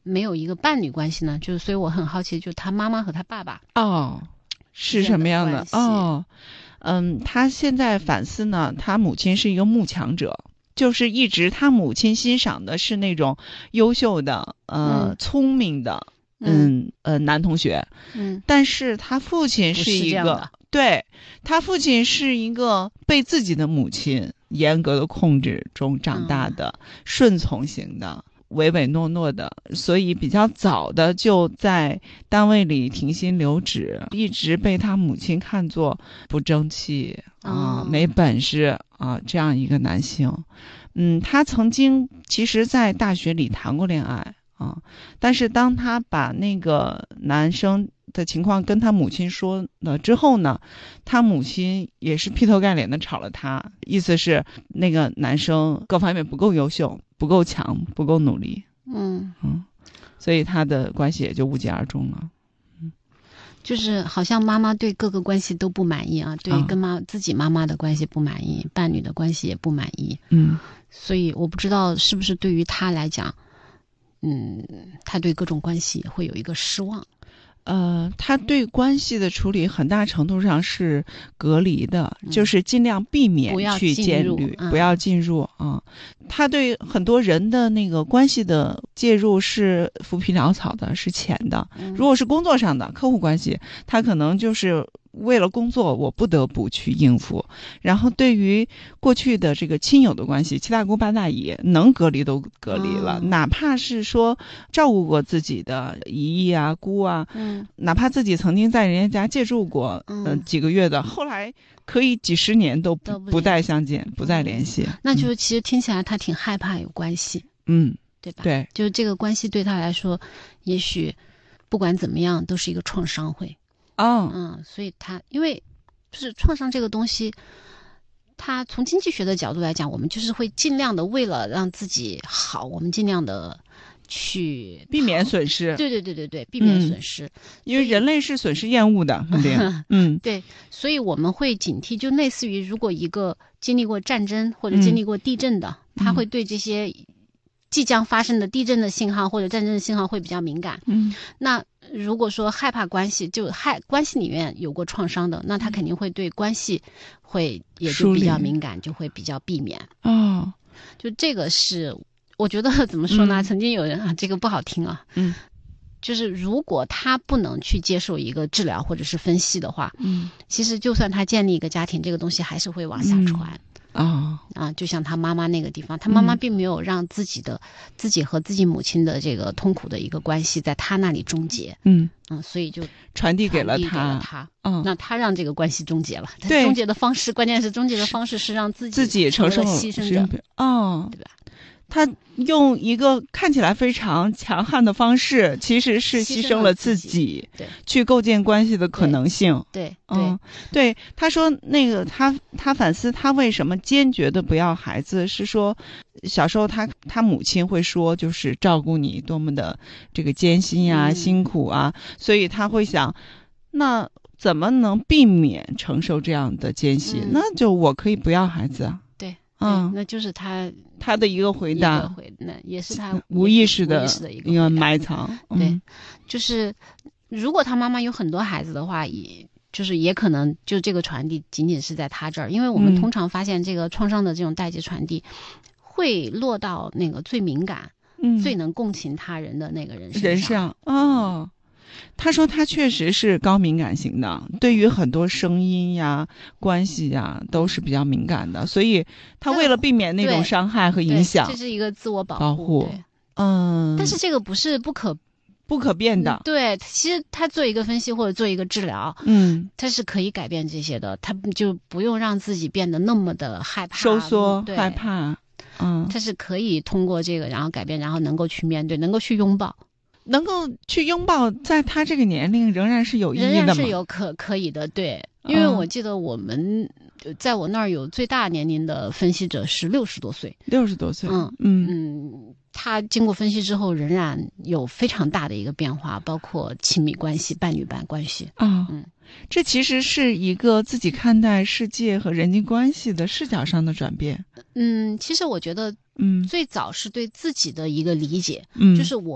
没有一个伴侣关系呢？就是所以我很好奇，就他妈妈和他爸爸是什么样的他现在反思呢，他母亲是一个慕强者，就是一直他母亲欣赏的是那种优秀的聪明的男同学，但是他父亲是一个对，他父亲是一个被自己的母亲严格的控制中长大的顺从型的唯唯诺诺的，所以比较早的就在单位里停薪留职，一直被他母亲看作不争气没本事这样一个男性。他曾经其实在大学里谈过恋爱但是当他把那个男生的情况跟他母亲说了之后呢，他母亲也是劈头盖脸的吵了他，意思是那个男生各方面不够优秀，不够强，不够努力。所以他的关系也就无疾而终了。 就是好像妈妈对各个关系都不满意对跟自己妈妈的关系不满意，伴侣的关系也不满意。所以我不知道是不是对于他来讲他对各种关系也会有一个失望。 他对关系的处理很大程度上是隔离的，就是尽量避免去建立，不要进入他对很多人的那个关系的介入是浮皮潦草的，是浅的。如果是工作上的客户关系，他可能就是为了工作我不得不去应付，然后对于过去的这个亲友的关系，七大姑八大姨能隔离都隔离了，哪怕是说照顾过自己的姨姑哪怕自己曾经在人家家借住过几个月的，后来可以几十年都不再相见，不再联系。 那就其实听起来他挺害怕有关系对吧？ 对， 就是这个关系对他来说也许不管怎么样都是一个创伤会所以他因为就是创伤这个东西，他从经济学的角度来讲，我们就是会尽量的为了让自己好，我们尽量的去避免损失。 对，避免损失。 因为人类是损失厌恶的，肯定。 对，所以我们会警惕，就类似于如果一个经历过战争或者经历过地震的，他会对这些即将发生的地震的信号或者战争的信号会比较敏感。那如果说害怕关系，就关系里面有过创伤的，那他肯定会对关系也就比较敏感，就会比较避免。就这个是我觉得怎么说呢？曾经有人这个不好听就是如果他不能去接受一个治疗或者是分析的话，其实就算他建立一个家庭，这个东西还是会往下传。就像他妈妈那个地方，他妈妈并没有让自己和自己母亲的这个痛苦的一个关系在他那里终结，所以就传递给了他， 那他让这个关系终结了，对，终结的方式，关键是终结的方式是让自己成为了牺牲者，对吧？ 他用一个看起来非常强悍的方式，其实是牺牲了自己， 对， 去构建关系的可能性。 对， 他说那个他反思他为什么坚决的不要孩子，是说小时候他母亲会说，就是照顾你多么的这个艰辛辛苦所以他会想，那怎么能避免承受这样的艰辛？那就我可以不要孩子那就是他的一个回答， 那也是他无意识的一个埋藏。 对，就是如果他妈妈有很多孩子的话，也可能就这个传递仅仅是在他这儿，因为我们通常发现这个创伤的这种代际传递会落到那个最敏感、最能共情他人的那个人身上。 他说他确实是高敏感型的，对于很多声音关系都是比较敏感的，所以他为了避免那种伤害和影响， 这是一个自我保护。但是这个不是不可变的。 对，其实他做一个分析或者做一个治疗，他是可以改变这些的，他就不用让自己变得那么的害怕、 收缩、害怕。 他是可以通过这个然后改变，然后能够去面对，能够去拥抱。 能够去拥抱，在他这个年龄仍然是有意义的吗？ 仍然是有可以的，对。因为我记得我们在我那儿有最大年龄的分析者是60多岁。 60多岁。 他经过分析之后仍然有非常大的一个变化，包括亲密关系、伴侣关系。 这其实是一个自己看待世界和人际关系的视角上的转变。 其实我觉得最早是对自己的一个理解，就是我